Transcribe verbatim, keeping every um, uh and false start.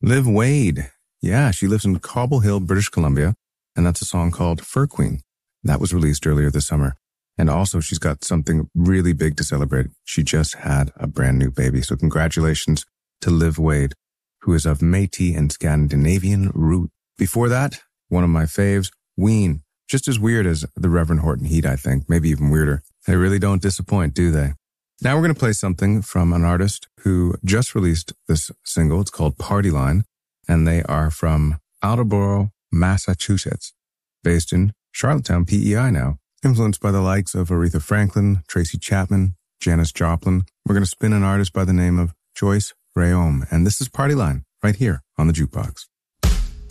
Liv Wade. Yeah, she lives in Cobble Hill, British Columbia, and that's a song called Fur Queen. That was released earlier this summer. And also, she's got something really big to celebrate. She just had a brand new baby. So congratulations to Liv Wade, who is of Métis and Scandinavian root. Before that, one of my faves, Ween. Just as weird as the Reverend Horton Heat, I think. Maybe even weirder. They really don't disappoint, do they? Now we're going to play something from an artist who just released this single. It's called Party Line, and they are from Attleboro, Massachusetts, based in Charlottetown, P E I now. Influenced by the likes of Aretha Franklin, Tracy Chapman, Janis Joplin. We're going to spin an artist by the name of Joyce Rayom, and this is Party Line right here on the Jukebox.